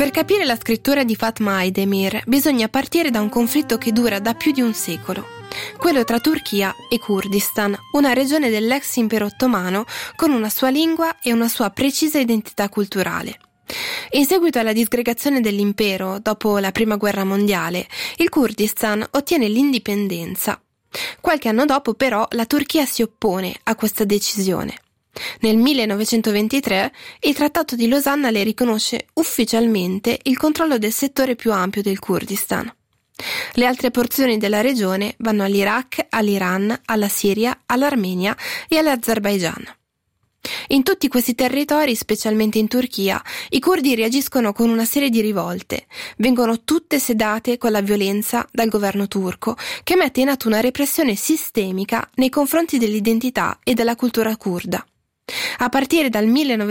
Per capire la scrittura di Fatma Aydemir bisogna partire da un conflitto che dura da più di un secolo, quello tra Turchia e Kurdistan, una regione dell'ex impero ottomano con una sua lingua e una sua precisa identità culturale. In seguito alla disgregazione dell'impero, dopo la Prima Guerra Mondiale, il Kurdistan ottiene l'indipendenza. Qualche anno dopo, però, la Turchia si oppone a questa decisione. Nel 1923 il Trattato di Losanna le riconosce ufficialmente il controllo del settore più ampio del Kurdistan. Le altre porzioni della regione vanno all'Iraq, all'Iran, alla Siria, all'Armenia e all'Azerbaigian. In tutti questi territori, specialmente in Turchia, i curdi reagiscono con una serie di rivolte. Vengono tutte sedate con la violenza dal governo turco, che mette in atto una repressione sistemica nei confronti dell'identità e della cultura curda. A partire dal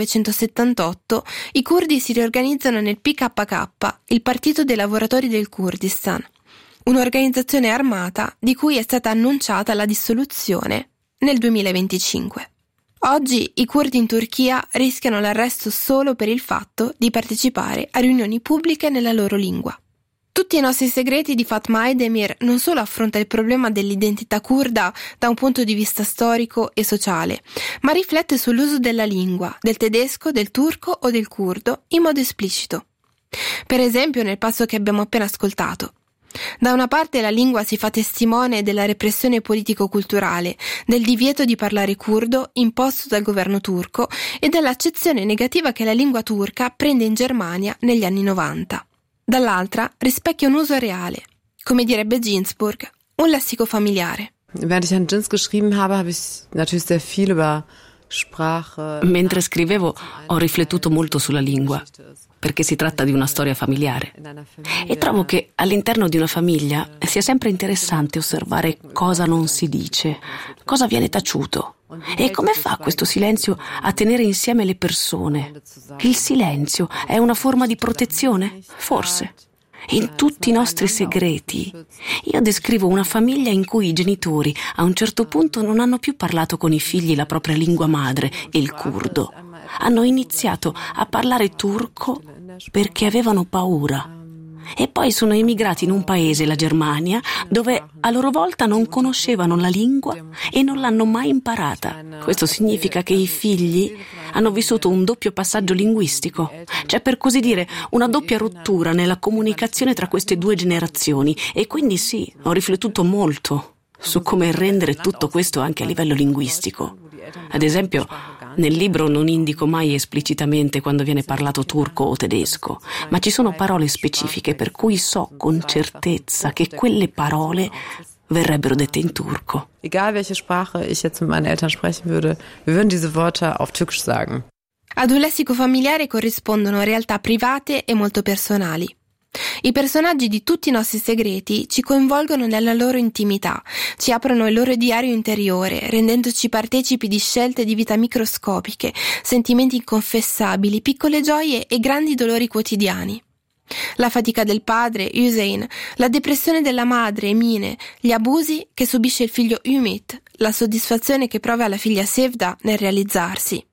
1978 i curdi si riorganizzano nel PKK, il Partito dei Lavoratori del Kurdistan, un'organizzazione armata di cui è stata annunciata la dissoluzione nel 2025. Oggi i curdi in Turchia rischiano l'arresto solo per il fatto di partecipare a riunioni pubbliche nella loro lingua. Tutti i nostri segreti di Fatma Aydemir non solo affronta il problema dell'identità curda da un punto di vista storico e sociale, ma riflette sull'uso della lingua, del tedesco, del turco o del curdo in modo esplicito. Per esempio nel passo che abbiamo appena ascoltato. Da una parte la lingua si fa testimone della repressione politico-culturale, del divieto di parlare curdo imposto dal governo turco e dell'accezione negativa che la lingua turca prende in Germania negli anni 90. Dall'altra rispecchia un uso reale, come direbbe Ginsburg, un lessico familiare. Während ich an Jins geschrieben habe ich natürlich sehr viel über Sprache. Mentre scrivevo ho riflettuto molto sulla lingua, perché si tratta di una storia familiare. E trovo che all'interno di una famiglia sia sempre interessante osservare cosa non si dice, cosa viene taciuto. E come fa questo silenzio a tenere insieme le persone? Il silenzio è una forma di protezione? Forse. In tutti i nostri segreti, io descrivo una famiglia in cui i genitori a un certo punto non hanno più parlato con i figli la propria lingua madre, il curdo. Hanno iniziato a parlare turco perché avevano paura. E poi sono emigrati in un paese, la Germania, dove a loro volta non conoscevano la lingua e non l'hanno mai imparata. Questo significa che i figli hanno vissuto un doppio passaggio linguistico. C'è, per così dire, una doppia rottura nella comunicazione tra queste due generazioni. E quindi sì, ho riflettuto molto su come rendere tutto questo anche a livello linguistico. Ad esempio, nel libro non indico mai esplicitamente quando viene parlato turco o tedesco, ma ci sono parole specifiche per cui so con certezza che quelle parole verrebbero dette in turco. Egal welche Sprache ich jetzt mit meinen Eltern sprechen würde, wir würden diese Worte auf Türkisch sagen. Ad un lessico familiare corrispondono realtà private e molto personali. I personaggi di tutti i nostri segreti ci coinvolgono nella loro intimità, ci aprono il loro diario interiore, rendendoci partecipi di scelte di vita microscopiche, sentimenti inconfessabili, piccole gioie e grandi dolori quotidiani. La fatica del padre, Hüseyin, la depressione della madre, Emine, gli abusi che subisce il figlio Ümit, la soddisfazione che prova la figlia Sevda nel realizzarsi.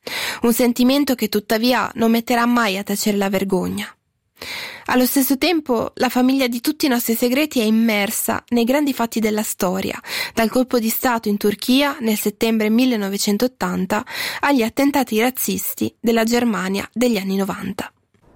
Un sentimento che tuttavia non metterà mai a tacere la vergogna. Allo stesso tempo, la famiglia di tutti i nostri segreti è immersa nei grandi fatti della storia, dal colpo di Stato in Turchia nel settembre 1980 agli attentati razzisti della Germania degli anni 90.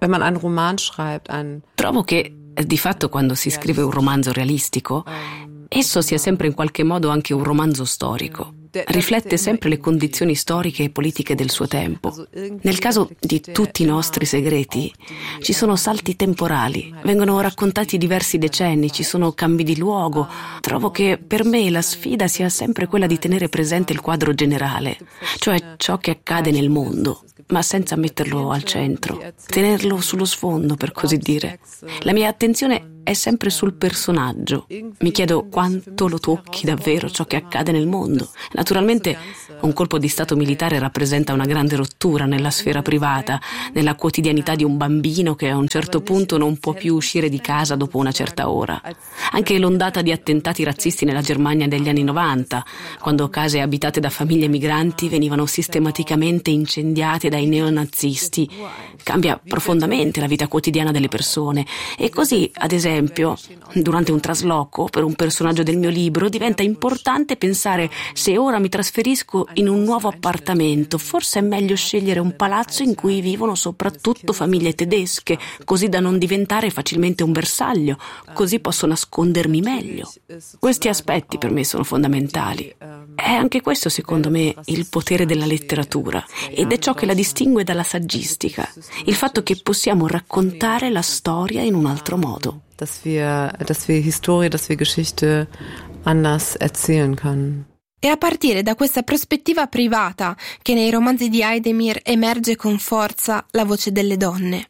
Trovo che, di fatto, quando si scrive un romanzo realistico, esso sia sempre in qualche modo anche un romanzo storico. Riflette sempre le condizioni storiche e politiche del suo tempo. Nel caso di tutti i nostri segreti, ci sono salti temporali, vengono raccontati diversi decenni, ci sono cambi di luogo. Trovo che per me la sfida sia sempre quella di tenere presente il quadro generale, cioè ciò che accade nel mondo, ma senza metterlo al centro, tenerlo sullo sfondo, per così dire. La mia attenzione è sempre sul personaggio. Mi chiedo quanto lo tocchi davvero ciò che accade nel mondo. Naturalmente un colpo di stato militare rappresenta una grande rottura nella sfera privata, nella quotidianità di un bambino che a un certo punto non può più uscire di casa dopo una certa ora. Anche l'ondata di attentati razzisti nella Germania degli anni 90, quando case abitate da famiglie migranti venivano sistematicamente incendiate dai neonazisti, cambia profondamente la vita quotidiana delle persone. E così, ad esempio, durante un trasloco per un personaggio del mio libro diventa importante pensare: se ora mi trasferisco in un nuovo appartamento, forse è meglio scegliere un palazzo in cui vivono soprattutto famiglie tedesche, così da non diventare facilmente un bersaglio, così posso nascondermi meglio. Questi aspetti per me sono fondamentali. È anche questo, secondo me, il potere della letteratura, ed è ciò che la distingue dalla saggistica, il fatto che possiamo raccontare la storia in un altro modo. Dass wir Historie, dass wir Geschichte anders erzählen können. È a partire da questa prospettiva privata che nei romanzi di Heidemir emerge con forza la voce delle donne.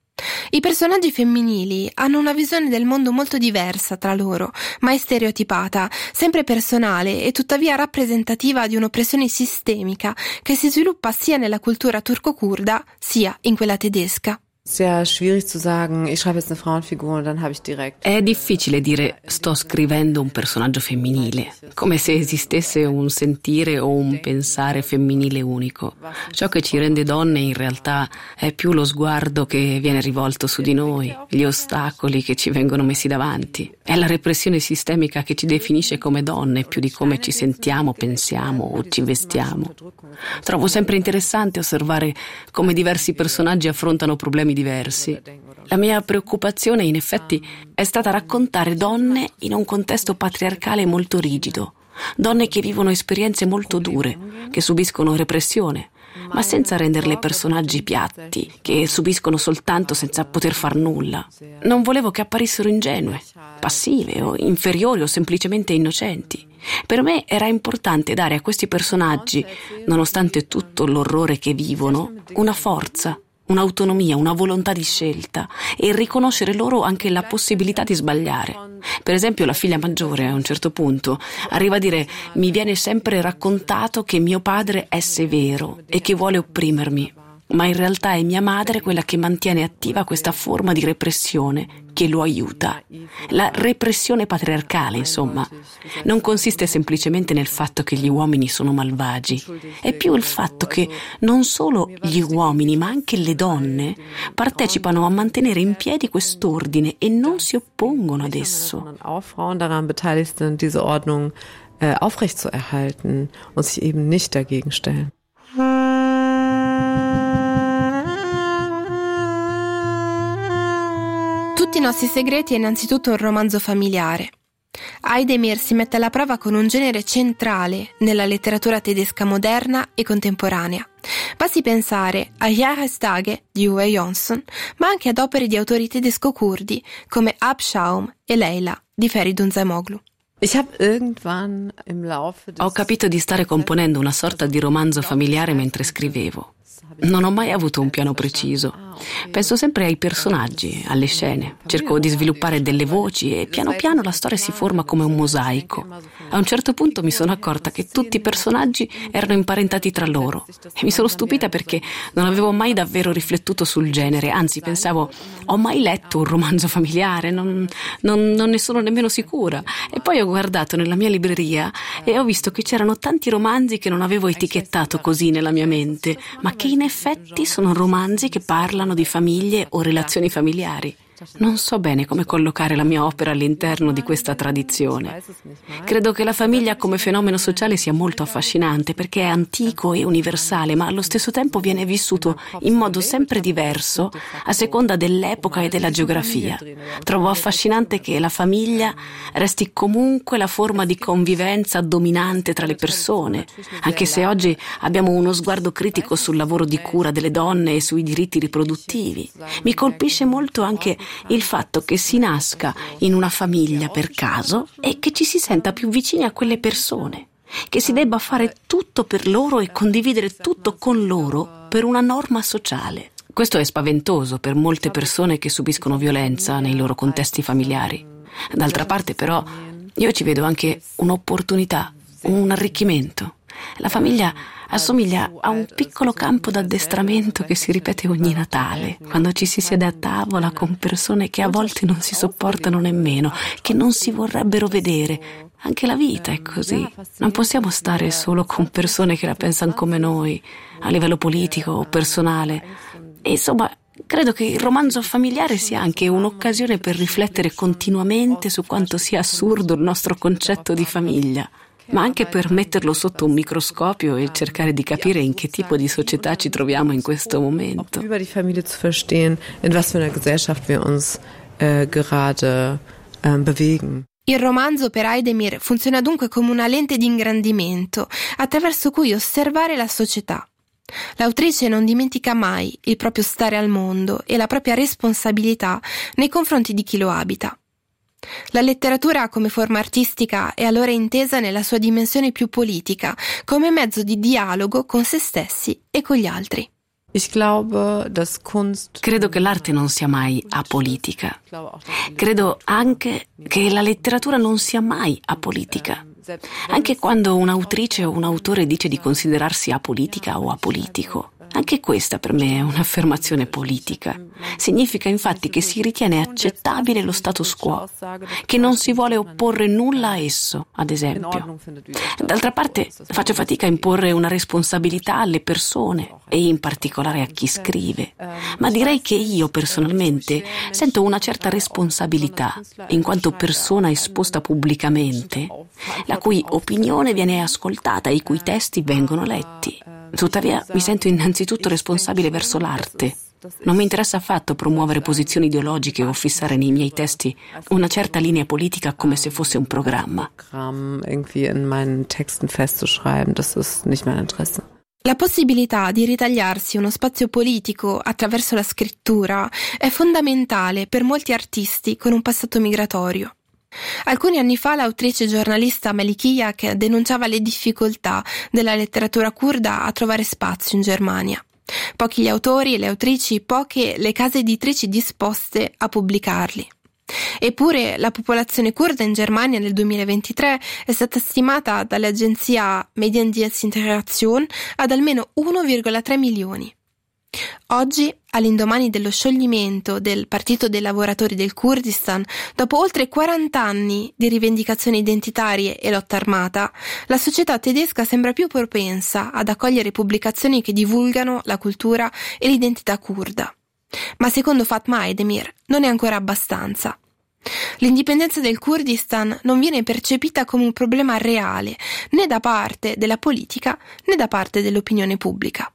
I personaggi femminili hanno una visione del mondo molto diversa tra loro, mai stereotipata, sempre personale e tuttavia rappresentativa di un'oppressione sistemica che si sviluppa sia nella cultura turco-curda sia in quella tedesca. Sehr schwierig zu sagen, ich schreibe jetzt eine Frauenfigur und dann habe ich direkt. È difficile dire sto scrivendo un personaggio femminile, come se esistesse un sentire o un pensare femminile unico. Ciò che ci rende donne in realtà è più lo sguardo che viene rivolto su di noi, gli ostacoli che ci vengono messi davanti. È la repressione sistemica che ci definisce come donne più di come ci sentiamo, pensiamo o ci vestiamo. Trovo sempre interessante osservare come diversi personaggi affrontano problemi diversi. La mia preoccupazione, in effetti, è stata raccontare donne in un contesto patriarcale molto rigido, donne che vivono esperienze molto dure, che subiscono repressione, ma senza renderle personaggi piatti, che subiscono soltanto senza poter far nulla. Non volevo che apparissero ingenue, passive o inferiori o semplicemente innocenti. Per me era importante dare a questi personaggi, nonostante tutto l'orrore che vivono, una forza, un'autonomia, una volontà di scelta e riconoscere loro anche la possibilità di sbagliare. Per esempio, la figlia maggiore a un certo punto arriva a dire: mi viene sempre raccontato che mio padre è severo e che vuole opprimermi, ma in realtà è mia madre quella che mantiene attiva questa forma di repressione che lo aiuta. La repressione patriarcale, insomma, non consiste semplicemente nel fatto che gli uomini sono malvagi, è più il fatto che non solo gli uomini ma anche le donne partecipano a mantenere in piedi quest'ordine e non si oppongono ad esso. Auch Frauen daran beteiligt sind, diese Ordnung aufrechtzuerhalten und sich eben nicht dagegen stellen. Tutti i nostri segreti è innanzitutto un romanzo familiare. Heidemir si mette alla prova con un genere centrale nella letteratura tedesca moderna e contemporanea. Basti pensare a Jahrestage di Uwe Johnson, ma anche ad opere di autori tedesco-curdi come Abschaum e Leila di Feridun Zemoglu. Ho capito di stare componendo una sorta di romanzo familiare mentre scrivevo. Non ho mai avuto un piano preciso. Penso sempre ai personaggi, alle scene. Cerco di sviluppare delle voci e piano piano la storia si forma come un mosaico. A un certo punto mi sono accorta che tutti i personaggi erano imparentati tra loro e mi sono stupita perché non avevo mai davvero riflettuto sul genere. Anzi, pensavo: ho mai letto un romanzo familiare? Non ne sono nemmeno sicura. E poi ho guardato nella mia libreria e ho visto che c'erano tanti romanzi che non avevo etichettato così nella mia mente, ma che in effetti sono romanzi che parlano di famiglie o relazioni familiari. Non so bene come collocare la mia opera all'interno di questa tradizione. Credo che la famiglia come fenomeno sociale sia molto affascinante perché è antico e universale, ma allo stesso tempo viene vissuto in modo sempre diverso a seconda dell'epoca e della geografia. Trovo affascinante che la famiglia resti comunque la forma di convivenza dominante tra le persone, anche se oggi abbiamo uno sguardo critico sul lavoro di cura delle donne e sui diritti riproduttivi. Mi colpisce molto anche il fatto che si nasca in una famiglia per caso e che ci si senta più vicini a quelle persone, che si debba fare tutto per loro e condividere tutto con loro per una norma sociale. Questo è spaventoso per molte persone che subiscono violenza nei loro contesti familiari. D'altra parte, però, io ci vedo anche un'opportunità, un arricchimento. La famiglia assomiglia a un piccolo campo d'addestramento che si ripete ogni Natale, quando ci si siede a tavola con persone che a volte non si sopportano nemmeno, che non si vorrebbero vedere. Anche la vita è così. Non possiamo stare solo con persone che la pensano come noi, a livello politico o personale. E insomma, credo che il romanzo familiare sia anche un'occasione per riflettere continuamente su quanto sia assurdo il nostro concetto di famiglia, ma anche per metterlo sotto un microscopio e cercare di capire in che tipo di società ci troviamo in questo momento. Über die Familie zu verstehen, in was für einer Gesellschaft wir uns gerade bewegen. Il romanzo per Aydemir funziona dunque come una lente di ingrandimento attraverso cui osservare la società. L'autrice non dimentica mai il proprio stare al mondo e la propria responsabilità nei confronti di chi lo abita. La letteratura come forma artistica è allora intesa nella sua dimensione più politica, come mezzo di dialogo con se stessi e con gli altri. Credo che l'arte non sia mai apolitica. Credo anche che la letteratura non sia mai apolitica. Anche quando un'autrice o un autore dice di considerarsi apolitica o apolitico. Anche questa per me è un'affermazione politica. Significa infatti che si ritiene accettabile lo status quo, che non si vuole opporre nulla a esso, ad esempio. D'altra parte faccio fatica a imporre una responsabilità alle persone e in particolare a chi scrive, ma direi che io personalmente sento una certa responsabilità in quanto persona esposta pubblicamente, la cui opinione viene ascoltata e i cui testi vengono letti. Tuttavia mi sento innanzitutto responsabile verso l'arte. Non mi interessa affatto promuovere posizioni ideologiche o fissare nei miei testi una certa linea politica come se fosse un programma. La possibilità di ritagliarsi uno spazio politico attraverso la scrittura è fondamentale per molti artisti con un passato migratorio. Alcuni anni fa l'autrice giornalista Melikiak denunciava le difficoltà della letteratura curda a trovare spazio in Germania. Pochi gli autori e le autrici, poche le case editrici disposte a pubblicarli. Eppure la popolazione curda in Germania nel 2023 è stata stimata dall'agenzia Mediendienstintegration ad almeno 1,3 milioni. Oggi, all'indomani dello scioglimento del Partito dei Lavoratori del Kurdistan, dopo oltre 40 anni di rivendicazioni identitarie e lotta armata, la società tedesca sembra più propensa ad accogliere pubblicazioni che divulgano la cultura e l'identità curda. Ma secondo Fatma Aydemir non è ancora abbastanza. L'indipendenza del Kurdistan non viene percepita come un problema reale, né da parte della politica né da parte dell'opinione pubblica.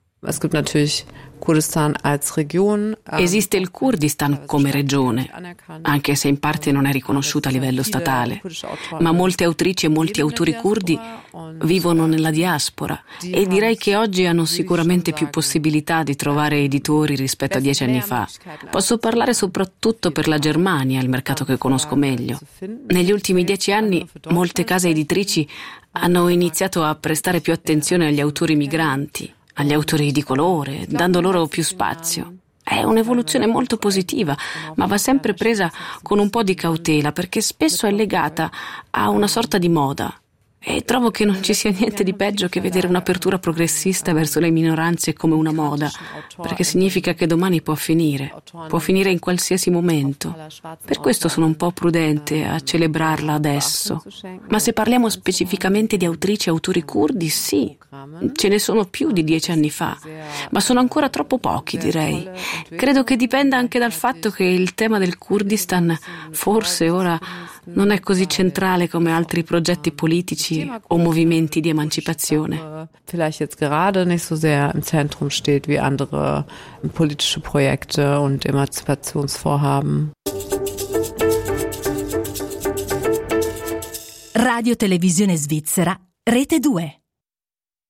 Esiste il Kurdistan come regione, anche se in parte non è riconosciuta a livello statale, ma molte autrici e molti autori curdi vivono nella diaspora e direi che oggi hanno sicuramente più possibilità di trovare editori rispetto a 10 anni fa. Posso parlare soprattutto per la Germania, il mercato che conosco meglio. Negli ultimi 10 anni molte case editrici hanno iniziato a prestare più attenzione agli autori migranti, agli autori di colore, dando loro più spazio. È un'evoluzione molto positiva, ma va sempre presa con un po' di cautela, perché spesso è legata a una sorta di moda. E trovo che non ci sia niente di peggio che vedere un'apertura progressista verso le minoranze come una moda, perché significa che domani può finire in qualsiasi momento. Per questo sono un po' prudente a celebrarla adesso. Ma se parliamo specificamente di autrici e autori curdi, sì, ce ne sono più di 10 anni fa, ma sono ancora troppo pochi, direi. Credo che dipenda anche dal fatto che il tema del Kurdistan forse ora non è così centrale come altri progetti politici o movimenti di emancipazione. Vielleicht jetzt gerade nicht so sehr im Zentrum steht wie andere politische Projekte und Emanzipationsvorhaben. Radio Televisione Svizzera, Rete 2.